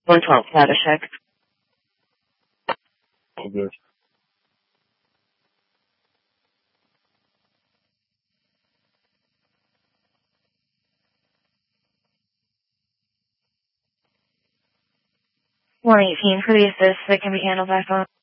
112, status check. All good. One 18 for the assist that can be handled by phone.